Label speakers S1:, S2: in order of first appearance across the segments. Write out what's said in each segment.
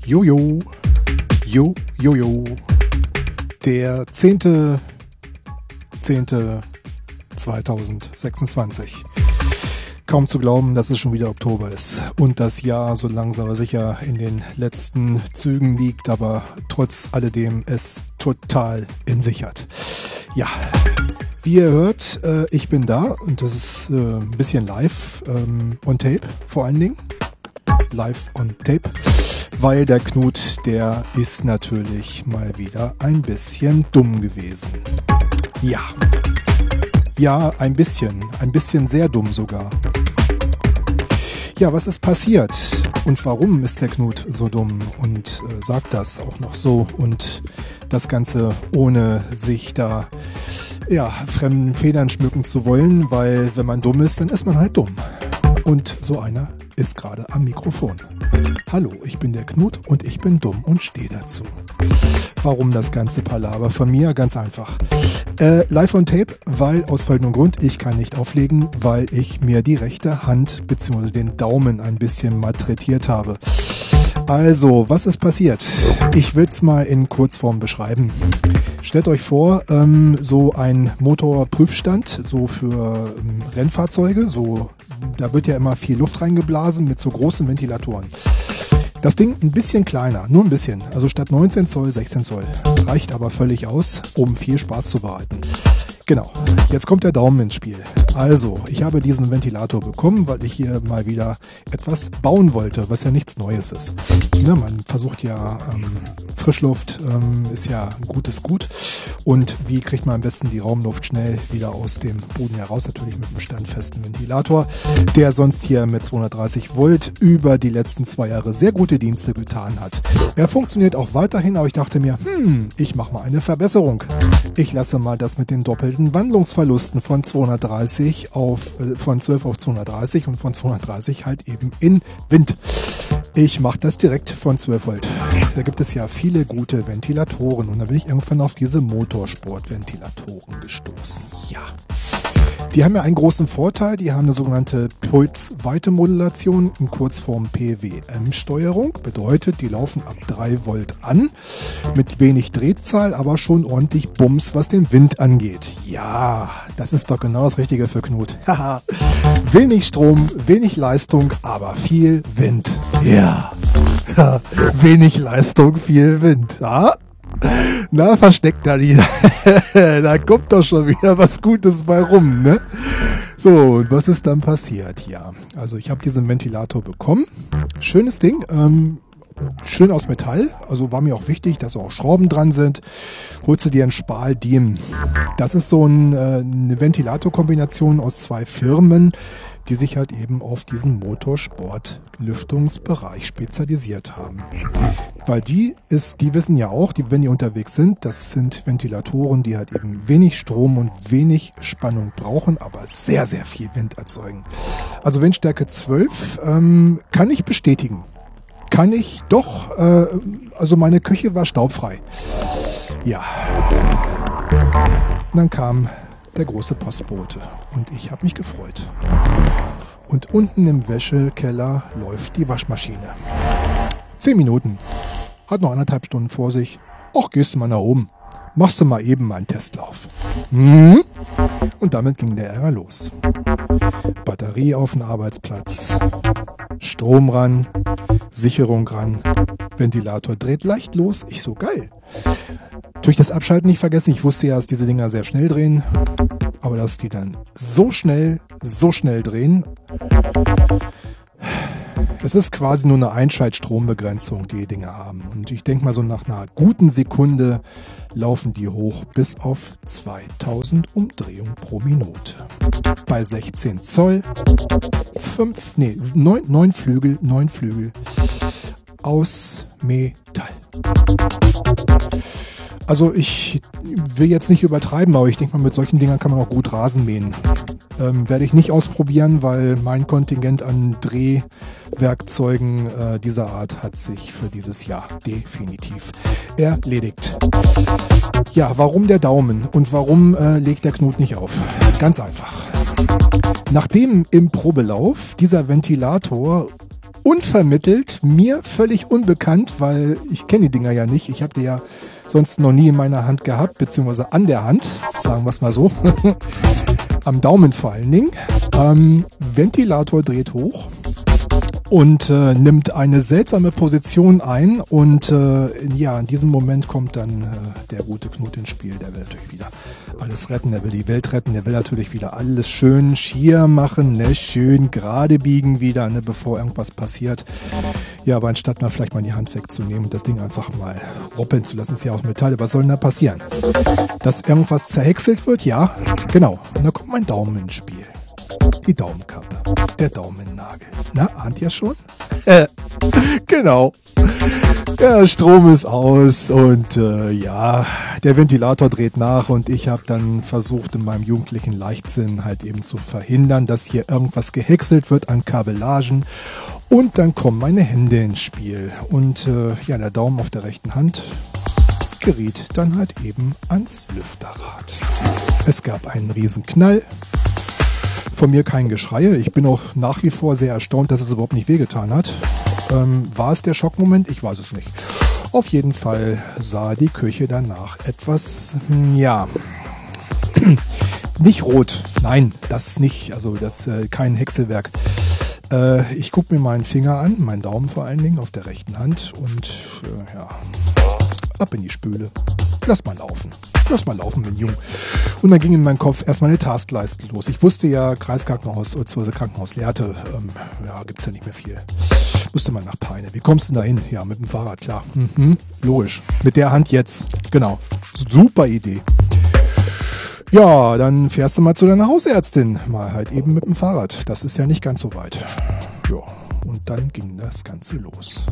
S1: Jojo, Jojo, der 10.10.2026. Kaum zu glauben, dass es schon wieder Oktober ist und das Jahr so langsam aber sicher in den letzten Zügen liegt, aber trotz alledem es total in sich hat. Ja, wie ihr hört, ich bin da und das ist ein bisschen live on tape vor allen Dingen. Live on tape, weil der Knut, der ist natürlich mal wieder ein bisschen dumm gewesen. Ja, ein bisschen sehr dumm sogar. Ja, was ist passiert und warum ist der Knut so dumm und sagt das auch noch so und das Ganze ohne sich da fremden Federn schmücken zu wollen, weil wenn man dumm ist, dann ist man halt dumm. Und so einer ist gerade am Mikrofon. Hallo, ich bin der Knut und ich bin dumm und stehe dazu. Warum das ganze Palaver von mir? Ganz einfach. Live on tape, weil aus folgendem Grund, ich kann nicht auflegen, weil ich mir die rechte Hand bzw. den Daumen ein bisschen malträtiert habe. Also, was ist passiert? Ich will es mal in Kurzform beschreiben. Stellt euch vor, so ein Motorprüfstand, so für Rennfahrzeuge, da wird ja immer viel Luft reingeblasen mit so großen Ventilatoren. Das Ding ein bisschen kleiner, nur ein bisschen, also statt 19 Zoll, 16 Zoll. Reicht aber völlig aus, um viel Spaß zu bereiten. Genau, jetzt kommt der Daumen ins Spiel. Also, ich habe diesen Ventilator bekommen, weil ich hier mal wieder etwas bauen wollte, was ja nichts Neues ist. Ne, man versucht ja, Frischluft ist ja ein gutes Gut. Und wie kriegt man am besten die Raumluft schnell wieder aus dem Boden heraus? Natürlich mit einem standfesten Ventilator, der sonst hier mit 230 Volt über die letzten 2 Jahre sehr gute Dienste getan hat. Er funktioniert auch weiterhin, aber ich dachte mir, ich mache mal eine Verbesserung. Ich lasse mal das mit den doppelten Wandlungsverlusten von 230 von 12 auf 230 und von 230 halt eben in Wind. Ich mache das direkt von 12 Volt. Da gibt es ja viele gute Ventilatoren und da bin ich irgendwann auf diese Motorsport-Ventilatoren gestoßen. Ja. Die haben ja einen großen Vorteil, die haben eine sogenannte Pulsweite-Modulation, in Kurzform PWM-Steuerung. Bedeutet, die laufen ab 3 Volt an, mit wenig Drehzahl, aber schon ordentlich Bums, was den Wind angeht. Ja, das ist doch genau das Richtige für Knut. Haha, wenig Strom, wenig Leistung, aber viel Wind. Ja, wenig Leistung, viel Wind. Ja? Na, versteckt da die. Da kommt doch schon wieder was Gutes bei rum, ne? So, und was ist dann passiert? Ja, also ich habe diesen Ventilator bekommen. Schönes Ding, schön aus Metall. Also war mir auch wichtig, dass auch Schrauben dran sind. Holst du dir einen Spaldiem. Das ist so eine Ventilatorkombination aus 2 Firmen, die sich halt eben auf diesen Motorsport-Lüftungsbereich spezialisiert haben. Weil die wissen ja auch, wenn die unterwegs sind, das sind Ventilatoren, die halt eben wenig Strom und wenig Spannung brauchen, aber sehr, sehr viel Wind erzeugen. Also Windstärke 12 kann ich bestätigen. Kann ich doch, also meine Küche war staubfrei. Ja. Und dann kam der große Postbote und ich habe mich gefreut. Und unten im Wäschekeller läuft die Waschmaschine. 10 Minuten. Hat noch 1,5 Stunden vor sich. Och, gehst du mal nach oben. Machst du mal eben einen Testlauf. Und damit ging der Ärger los. Batterie auf den Arbeitsplatz. Strom ran. Sicherung ran. Ventilator dreht leicht los. Ich so, geil. Durch das Abschalten nicht vergessen, ich wusste ja, dass diese Dinger sehr schnell drehen, aber dass die dann so schnell drehen. Es ist quasi nur eine Einschaltstrombegrenzung, die Dinger haben. Und ich denke mal, so nach einer guten Sekunde laufen die hoch bis auf 2000 Umdrehungen pro Minute. Bei 16 Zoll, 9 Flügel aus Metall. Also ich will jetzt nicht übertreiben, aber ich denke mal, mit solchen Dingern kann man auch gut Rasen mähen. Werde ich nicht ausprobieren, weil mein Kontingent an Drehwerkzeugen dieser Art hat sich für dieses Jahr definitiv erledigt. Ja, warum der Daumen und warum legt der Knut nicht auf? Ganz einfach. Nachdem im Probelauf dieser Ventilator unvermittelt, mir völlig unbekannt, weil ich kenne die Dinger ja nicht. Ich habe die ja sonst noch nie in meiner Hand gehabt, beziehungsweise an der Hand, sagen wir es mal so. Am Daumen vor allen Dingen. Ventilator dreht hoch und nimmt eine seltsame Position ein und ja, in diesem Moment kommt dann der gute Knut ins Spiel. Der will natürlich wieder alles retten, der will die Welt retten, der will natürlich wieder alles schön schier machen, ne? Schön gerade biegen wieder, ne? Bevor irgendwas passiert. Ja, aber anstatt mal vielleicht mal die Hand wegzunehmen und das Ding einfach mal roppeln zu lassen, ist ja aus Metall, was soll denn da passieren? Dass irgendwas zerhäckselt wird? Ja, genau. Und da kommt mein Daumen ins Spiel. Die Daumenkappe, der Daumennagel. Na, ahnt ihr schon? Genau. Der Strom ist aus und ja, der Ventilator dreht nach und ich habe dann versucht, in meinem jugendlichen Leichtsinn halt eben zu verhindern, dass hier irgendwas gehäckselt wird an Kabellagen. Und dann kommen meine Hände ins Spiel und ja, der Daumen auf der rechten Hand geriet dann halt eben ans Lüfterrad. Es gab einen riesen Knall. Von mir kein Geschrei. Ich bin auch nach wie vor sehr erstaunt, dass es überhaupt nicht wehgetan hat. War es der Schockmoment? Ich weiß es nicht. Auf jeden Fall sah die Küche danach etwas, ja, nicht rot. Nein, das nicht. Also das kein Hexelwerk. Ich gucke mir meinen Finger an, meinen Daumen vor allen Dingen auf der rechten Hand und ja, ab in die Spüle. Lass mal laufen. Lass mal laufen, mein Junge. Und dann ging in meinem Kopf erstmal eine Taskleiste los. Ich wusste ja, Kreiskrankenhaus bzw. Krankenhaus Lehrte, ja, gibt's ja nicht mehr viel. Musste mal nach Peine. Wie kommst du denn da hin? Ja, mit dem Fahrrad, klar. Logisch. Mit der Hand jetzt. Genau. Super Idee. Ja, dann fährst du mal zu deiner Hausärztin. Mal halt eben mit dem Fahrrad. Das ist ja nicht ganz so weit. Ja, und dann ging das Ganze los.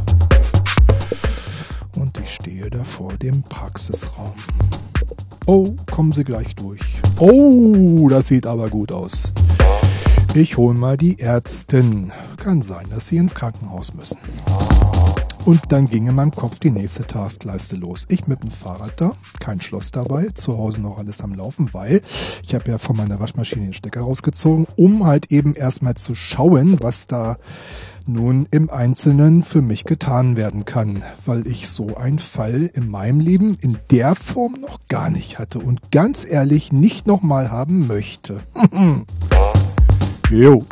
S1: Und ich stehe da vor dem Praxisraum. Oh, kommen Sie gleich durch. Oh, das sieht aber gut aus. Ich hole mal die Ärztin. Kann sein, dass Sie ins Krankenhaus müssen. Und dann ging in meinem Kopf die nächste Taskleiste los. Ich mit dem Fahrrad da, kein Schloss dabei, zu Hause noch alles am Laufen, weil ich habe ja von meiner Waschmaschine den Stecker rausgezogen, um halt eben erstmal zu schauen, was da nun im Einzelnen für mich getan werden kann, weil ich so einen Fall in meinem Leben in der Form noch gar nicht hatte und ganz ehrlich nicht nochmal haben möchte. Jo,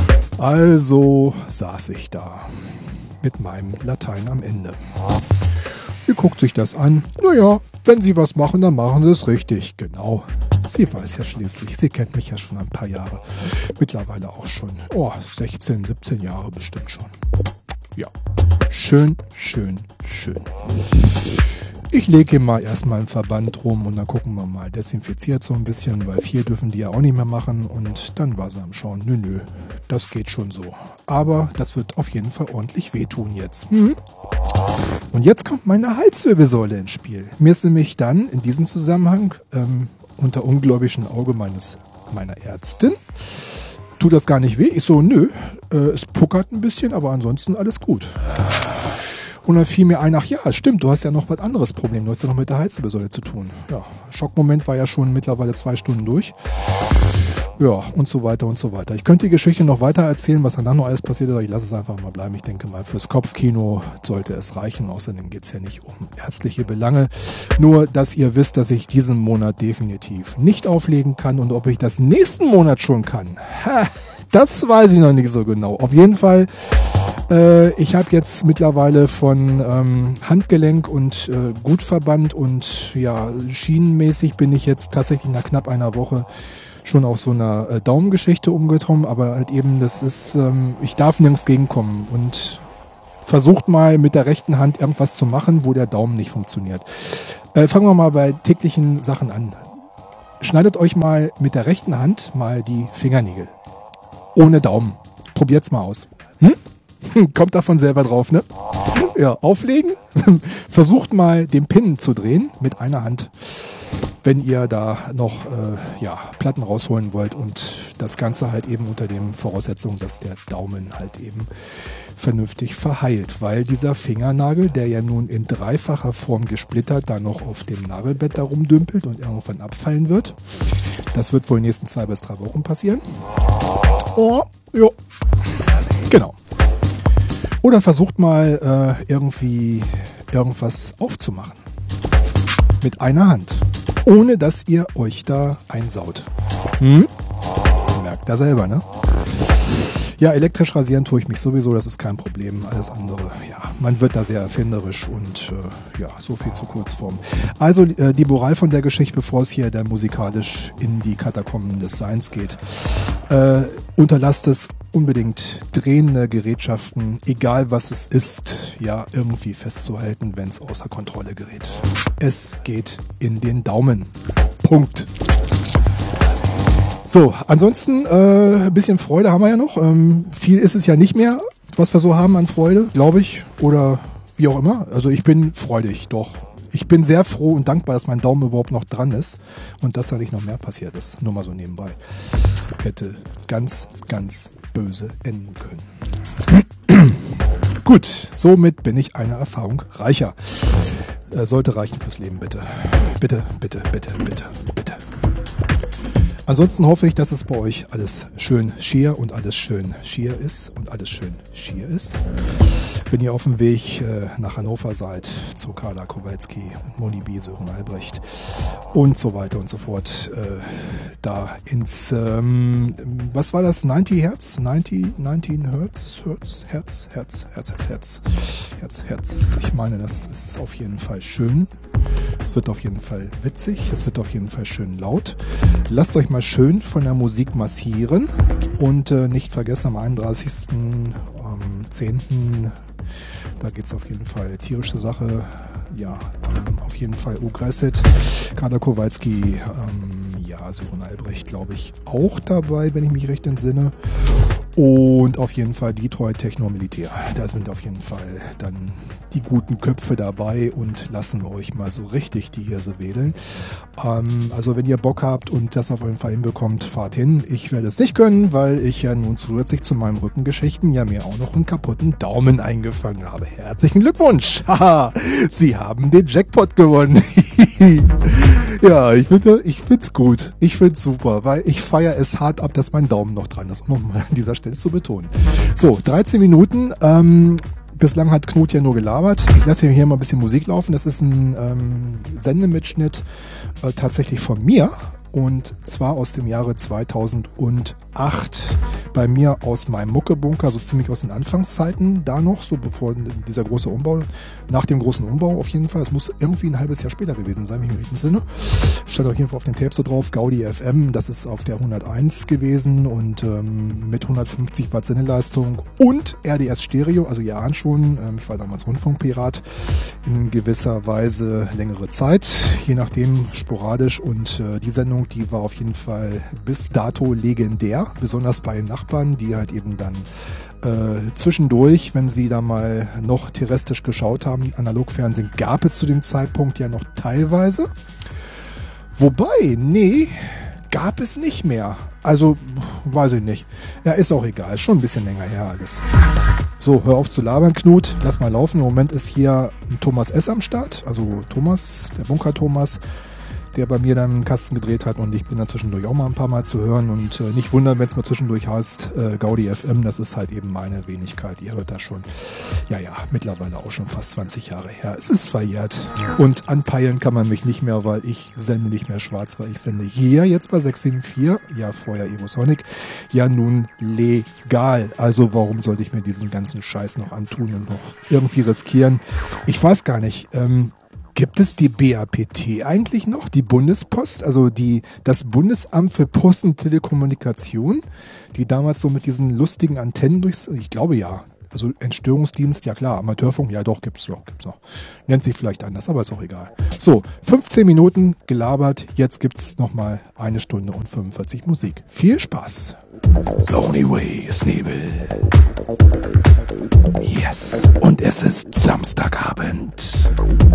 S1: also saß ich da mit meinem Latein am Ende. Ihr guckt sich das an. Naja, wenn Sie was machen, dann machen Sie es richtig. Genau. Sie weiß ja schließlich, sie kennt mich ja schon ein paar Jahre. Mittlerweile auch schon, 16, 17 Jahre bestimmt schon. Ja, schön, schön, schön. Ich lege ihm mal erstmal einen Verband rum und dann gucken wir mal. Desinfiziert so ein bisschen, weil 4 dürfen die ja auch nicht mehr machen. Und dann war sie am Schauen. Nö, das geht schon so. Aber das wird auf jeden Fall ordentlich wehtun jetzt. Und jetzt kommt meine Halswirbelsäule ins Spiel. Mir ist nämlich dann in diesem Zusammenhang unter ungläubigen Auge meiner Ärztin tut das gar nicht weh. Ich so, nö, es puckert ein bisschen, aber ansonsten alles gut. Und dann fiel mir ein, ach ja, stimmt, du hast ja noch was anderes Problem. Du hast ja noch mit der Halswirbelsäule zu tun. Ja, Schockmoment war ja schon mittlerweile 2 Stunden durch. Ja, und so weiter und so weiter. Ich könnte die Geschichte noch weiter erzählen, was danach noch alles passiert ist, aber ich lasse es einfach mal bleiben. Ich denke mal, fürs Kopfkino sollte es reichen. Außerdem geht es ja nicht um ärztliche Belange. Nur, dass ihr wisst, dass ich diesen Monat definitiv nicht auflegen kann und ob ich das nächsten Monat schon kann. Das weiß ich noch nicht so genau. Auf jeden Fall, ich habe jetzt mittlerweile von Handgelenk und Gutverband und ja, schienenmäßig bin ich jetzt tatsächlich nach knapp einer Woche schon auf so einer Daumengeschichte umgekommen, aber halt eben, das ist, ich darf nirgends gegenkommen und versucht mal mit der rechten Hand irgendwas zu machen, wo der Daumen nicht funktioniert. Fangen wir mal bei täglichen Sachen an. Schneidet euch mal mit der rechten Hand mal die Fingernägel. Ohne Daumen. Probiert's mal aus. Kommt davon selber drauf, ne? Ja, auflegen. Versucht mal den Pin zu drehen mit einer Hand, wenn ihr da noch Platten rausholen wollt und das Ganze halt eben unter den Voraussetzungen, dass der Daumen halt eben vernünftig verheilt, weil dieser Fingernagel, der ja nun in dreifacher Form gesplittert da noch auf dem Nagelbett da rumdümpelt und irgendwann abfallen wird. Das wird wohl in den nächsten 2 bis 3 Wochen passieren. Oh, jo. Genau. Oder versucht mal irgendwie irgendwas aufzumachen. Mit einer Hand. Ohne dass ihr euch da einsaut. Merkt da selber, ne? Ja, elektrisch rasieren tue ich mich sowieso, das ist kein Problem. Alles andere, ja, man wird da sehr erfinderisch und ja, so viel zu Kurzform. Also die Moral von der Geschichte, bevor es hier dann musikalisch in die Katakomben des Seins geht. Unterlasst es unbedingt, drehende Gerätschaften, egal was es ist, ja, irgendwie festzuhalten, wenn es außer Kontrolle gerät. Es geht in den Daumen. Punkt. So, ansonsten ein bisschen Freude haben wir ja noch. Viel ist es ja nicht mehr, was wir so haben an Freude, glaube ich, oder wie auch immer. Also ich bin freudig, doch. Ich bin sehr froh und dankbar, dass mein Daumen überhaupt noch dran ist und dass da nicht noch mehr passiert ist. Nur mal so nebenbei. Hätte ganz, ganz böse enden können. Gut, somit bin ich einer Erfahrung reicher. Sollte reichen fürs Leben, bitte. Bitte, bitte, bitte, bitte, bitte. Ansonsten hoffe ich, dass es bei euch alles schön schier und alles schön schier ist und alles schön schier ist. Wenn ihr auf dem Weg nach Hannover seid, zu Carla Kowalski, Moni B., Sören Albrecht und so weiter und so fort, da ins, was war das, 90 Hertz? 19 Hertz. Ich meine, das ist auf jeden Fall schön. Es wird auf jeden Fall witzig, es wird auf jeden Fall schön laut. Lasst euch mal schön von der Musik massieren und nicht vergessen, am 31.10. Da geht es auf jeden Fall tierische Sache. Ja, auf jeden Fall Ugresset, Carla Kowalski, ja, Sören Albrecht, glaube ich, auch dabei, wenn ich mich recht entsinne. Und auf jeden Fall Detroit Techno Militär. Da sind auf jeden Fall dann die guten Köpfe dabei und lassen wir euch mal so richtig die Hirse wedeln. Also wenn ihr Bock habt und das auf jeden Fall hinbekommt, fahrt hin. Ich werde es nicht können, weil ich ja nun zusätzlich zu meinen Rückengeschichten ja mir auch noch einen kaputten Daumen eingefangen habe. Herzlichen Glückwunsch! Haha, Sie haben den Jackpot gewonnen. Ja, ich find's gut. Ich find's super, weil ich feiere es hart ab, dass mein Daumen noch dran ist, um nochmal an dieser Stelle zu betonen. So, 13 Minuten. Bislang hat Knut ja nur gelabert. Ich lasse hier mal ein bisschen Musik laufen. Das ist ein Sendemitschnitt tatsächlich von mir. Und zwar aus dem Jahre 2008. Bei mir aus meinem Muckebunker, so ziemlich aus den Anfangszeiten da noch, so bevor dieser große Umbau, nach dem großen Umbau auf jeden Fall. Es muss irgendwie ein halbes Jahr später gewesen sein, wenn ich mich richtig entsinne. Stand auf jeden Fall auf dem Tape so drauf, Gaudi FM, das ist auf der 101 gewesen und mit 150 Watt Sendeleistung und RDS Stereo, also ihr ahnt schon, ich war damals Rundfunkpirat in gewisser Weise längere Zeit, je nachdem sporadisch und die Sendung, die war auf jeden Fall bis dato legendär, besonders bei Nachbarn, die halt eben dann zwischendurch, wenn sie da mal noch terrestrisch geschaut haben, Analogfernsehen gab es zu dem Zeitpunkt ja noch teilweise. Wobei, nee, gab es nicht mehr. Also, weiß ich nicht. Ja, ist auch egal, ist schon ein bisschen länger her alles. So, hör auf zu labern, Knut, lass mal laufen. Im Moment ist hier ein Thomas S. am Start, also Thomas, der Bunker Thomas, der bei mir dann einen Kasten gedreht hat und ich bin da zwischendurch auch mal ein paar Mal zu hören und nicht wundern, wenn es mal zwischendurch heißt, Gaudi FM, das ist halt eben meine Wenigkeit, ihr hört das schon, ja, mittlerweile auch schon fast 20 Jahre her, es ist verjährt und anpeilen kann man mich nicht mehr, weil ich sende nicht mehr schwarz, weil ich sende hier jetzt bei 674, ja vorher Evosonic, ja nun legal, also warum sollte ich mir diesen ganzen Scheiß noch antun und noch irgendwie riskieren, ich weiß gar nicht, gibt es die BAPT eigentlich noch, die Bundespost, also das Bundesamt für Post und Telekommunikation, die damals so mit diesen lustigen Antennen ich glaube ja, also Entstörungsdienst, ja klar, Amateurfunk, ja doch, gibt's noch. Nennt sich vielleicht anders, aber ist auch egal. So, 15 Minuten gelabert, jetzt gibt's nochmal 1 Stunde und 45 Musik. Viel Spaß! The only way is Nebel. Yes, und es ist Samstagabend.